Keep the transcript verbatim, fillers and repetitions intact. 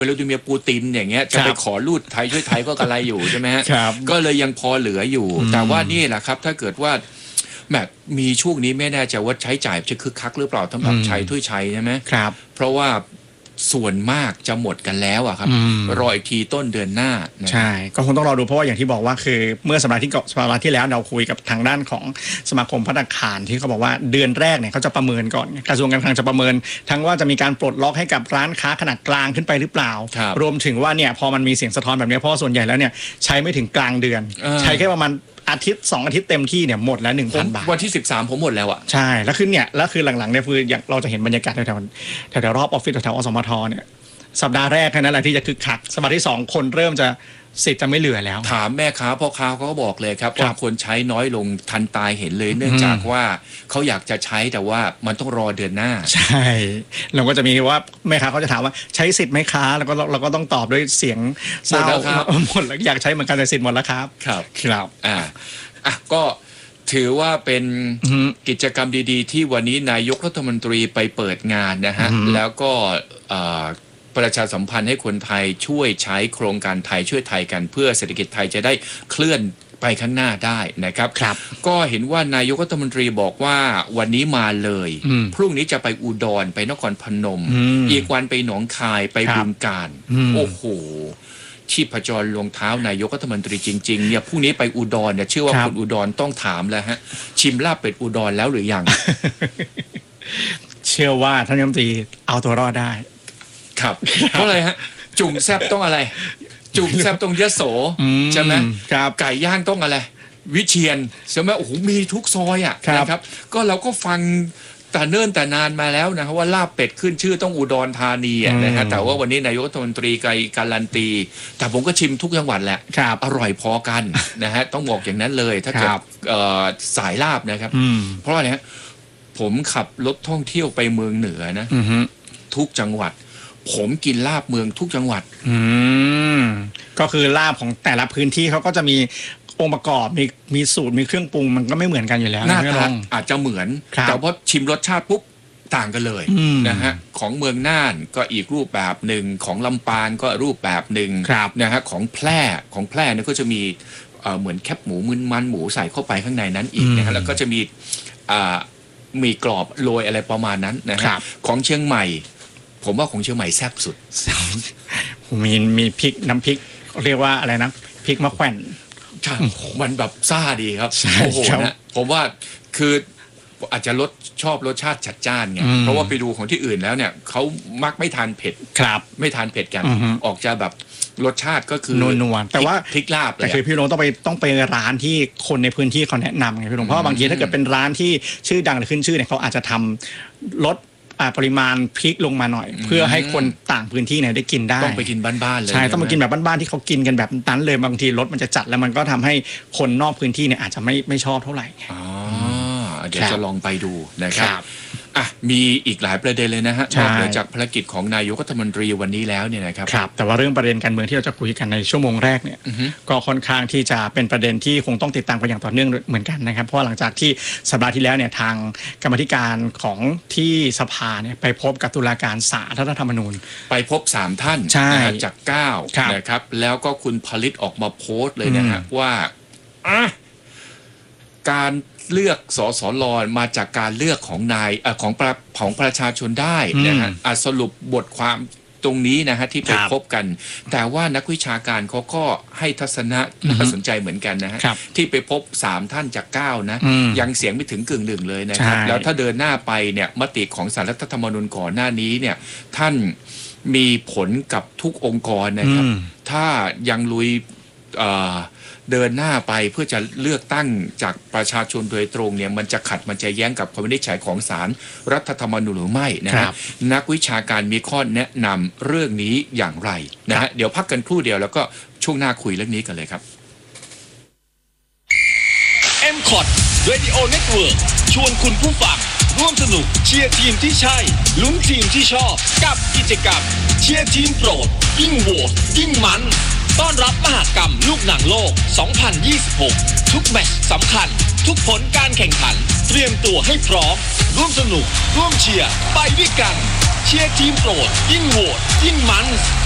วลาดิเมียร์ปูตินอย่างเงี้ยจะไปขอรูดไทยช่วยไทยก็กระไรอยู่ใช่ไหมฮะก็เลยยังพอเหลืออยู่แต่ว่านี่แหละครับถ้าเกิดว่าแบบมีช่วงนี้ไม่แน่ใจว่าใช้จ่ายจะคึกคักหรือเปล่าสำหรับชัยถ้วยชัยใช่ไหมครับเพราะว่าส่วนมากจะหมดกันแล้วอะครับรออีกทีต้นเดือนหน้าใช่ก็คงต้องรอดูเพราะว่าอย่างที่บอกว่าคือเมื่อสัปดาห์ที่สัปดาห์ที่แล้วเราคุยกับทางด้านของสมาคมภัตตาคารที่เขาบอกว่าเดือนแรกเนี่ยเขาจะประเมินก่อนกระทรวงการคลังจะประเมินทั้งว่าจะมีการปลดล็อกให้กับร้านค้าขนาดกลางขึ้นไปหรือเปล่ารวมถึงว่าเนี่ยพอมันมีเสียงสะท้อนแบบนี้เพราะส่วนใหญ่แล้วเนี่ยใช้ไม่ถึงกลางเดือนใช้แค่ประมาณอาทิตย์สองอาทิตย์เต็มที่เนี่ยหมดแล้ว หนึ่งพัน บาทวันที่สิบสามผมหมดแล้วอ่ะใช่แล้วคือเนี่ยแล้วคือหลังๆเนี่ยคืออย่างเราจะเห็นบรรยากาศแถวๆแถวๆรอบออฟฟิศแถวๆอสมทเนี่ยสัปดาห์แรกแค่นั้นแหละที่จะคึกคักสัปดาห์ที่สองคนเริ่มจะสิทธิ์จะไม่เหลือแล้วถามแม่ค้าพ่อค้าเขาก็บอกเลยครับว่าคนใช้น้อยลงทันตายเห็นเลยเนื่องจากว่าเขาอยากจะใช้แต่ว่ามันต้องรอเดือนหน้าใช่เราก็จะมีว่าแม่ค้าเขาจะถามว่าใช้สิทธิ์ไหมค้าแล้วก็เราก็ต้องตอบด้วยเสียงเศร้าหมดแล้วอยากใช้เหมือนกันแต่สิทธิ์หมดแล้วครับครับครับอ่าอ่ะก็ถือว่าเป็นกิจกรรมดีๆที่วันนี้นายกรัฐมนตรีไปเปิดงานนะฮะแล้วก็ประชาสัมพันธ์ให้คนไทยช่วยใช้โครงการไทยช่วยไทยกันเพื่อเศรษฐกิจไทยจะได้เคลื่อนไปข้างหน้าได้นะครับครับก็เห็นว่านายกรัฐมนตรีบอกว่าวันนี้มาเลยพรุ่งนี้จะไปอุดรไปนครพนมอีกวันไปหนองคายไปบึงกาฬโอ้โหชีพจรลงเท้านายกรัฐมนตรีจริงๆเนี่ยพรุ่งนี้ไปอุดรเนี่ยเชื่อว่าคนอุดรต้องถามแล้วฮะชิมลาบเป็ดอุดรแล้วหรือยังเชื่อว่าท่านรัฐมนตรีเอาตัวรอดได้ครับเพราะอะไรฮะจุ่มแซบต้องอะไรจุ่มแซบต้องยโสใช่ไหมไก่ย่างต้องอะไรวิเชียรใช่ไหมโอ้โหมีทุกซอยอ่ะนะครับก็เราก็ฟังแต่เนิ่นแต่นานมาแล้วนะครับว่าลาบเป็ดขึ้นชื่อต้องอุดรธานีนะฮะแต่ว่าวันนี้นายกรัฐมนตรีการันตีแต่ผมก็ชิมทุกจังหวัดแหละอร่อยพอกันนะฮะต้องบอกอย่างนั้นเลยถ้าเกิดสายลาบนะครับเพราะอะไรฮะผมขับรถท่องเที่ยวไปเมืองเหนือนะทุกจังหวัดผมกินลาบเมืองทุกจังหวัดอืมก็คือลาบของแต่ละพื้นที่เขาก็จะมีองค์ประกอบมีมีสูตรมีเครื่องปรุงมันก็ไม่เหมือนกันอยู่แล้วหน้าตาอาจจะเหมือนแต่พอชิมรสชาติปุ๊บต่างกันเลยนะฮะของเมืองน่านก็อีกรูปแบบหนึ่งของลำปางก็รูปแบบหนึ่งนะฮะของแพร่ของแพร่เนี่ยก็จะมีเหมือนแคบหมูมึนมันหมูใส่เข้าไปข้างในนั้นอีกนะฮะแล้วก็จะมีมีกรอบโรยอะไรประมาณนั้นนะฮะของเชียงใหม่ผมว่าของเชียงใหม่แซ่บสุดมีมีพริกน้ำพริกเรียกว่าอะไรนะพริกมะแขวนมันแบบซ่าดีครับโอ้โหนะผมว่าคืออาจจะรสชอบรสชาติจัดจ้านไงเพราะว่าไปดูของที่อื่นแล้วเนี่ยเขามักไม่ทานเผ็ดครับไม่ทานเผ็ดกันออกจะแบบรสชาติก็คือนวลๆแต่ว่าพริกลาบแต่คือพี่ลงต้องไปต้องไปร้านที่คนในพื้นที่เขาแนะนำไงพี่ลงเพราะบางทีถ้าเกิดเป็นร้านที่ชื่อดังหรือขึ้นชื่อเนี่ยเขาอาจจะทำรสปริมาณพริกลงมาหน่อยเพื่อให้คนต่างพื้นที่เนี่ยได้กินได้ต้องไปกินบ้านๆเลยใช่ต้องมากินแบบบ้านๆที่เขากินกันแบบนั้นเลยบางทีรสมันจะจัดแล้วมันก็ทำให้คนนอกพื้นที่เนี่ยอาจจะไม่ไม่ชอบเท่าไหร่อ๋อเดี๋ยวจะลองไปดูนะครับอ่ะมีอีกหลายประเด็นเลยนะฮะนอกจากภารกิจของนายกรัฐมนตรีวันนี้แล้วเนี่ยนะครับครับแต่ว่าเรื่องประเด็นการเมืองที่เราจะคุยกันในชั่วโมงแรกเนี่ยก็ค่อนข้างที่จะเป็นประเด็นที่คงต้องติดตามกันอย่างต่อเนื่องเหมือนกันนะครับเพราะหลังจากที่สัปดาห์ที่แล้วเนี่ยทางกรรมธิการของที่สภาเนี่ยไปพบกับตุลาการศาลรัฐธรรมนูญไปพบสามท่านจากเก้านะครับแล้วก็คุณผลิตออกมาโพสต์เลยนะฮะว่าการเลือกสสรมาจากการเลือกของนายของประของประชาชนได้นะฮะสรุปบทความตรงนี้นะฮะที่ไปพบกันแต่ว่านักวิชาการเขาก็ให้ทัศนะน่าสนใจเหมือนกันนะฮะที่ไปพบสามท่านจากเก้านะยังเสียงไม่ถึงกึ่งหนึ่งเลยนะครับแล้วถ้าเดินหน้าไปเนี่ยมติของศาลรัฐธรรมนูญก่อนหน้านี้เนี่ยท่านมีผลกับทุกองค์กรนะครับถ้ายังลุยเดินหน้าไปเพื่อจะเลือกตั้งจากประชาชนโดยตรงเนี่ยมันจะขัดมันจะแย้งกับคำวินิจฉัยของศาลรัฐธรรมนูญหรือไม่นะครับนักวิชาการมีข้อแนะนำเรื่องนี้อย่างไรนะฮะเดี๋ยวพักกันครู่เดียวแล้วก็ช่วงหน้าคุยเรื่องนี้กันเลยครับเอ็ม คอท Radio Network ชวนคุณผู้ฟังร่วมสนุกเชียร์ทีมที่ใช่ลุ้นทีมที่ชอบกับกิจกรรมเชียร์ทีมโปรดยิ่งโหวตยิ่งมันต้อนรับมหกรรมลูกหนังโลก สองพันยี่สิบหก ทุกแมตช์สำคัญทุกผลการแข่งขันเตรียมตัวให้พร้อมร่วมสนุกร่วมเชียร์ไปด้วยกันเชียร์ทีมโปรดยิ่งโหวตยิ่งมัน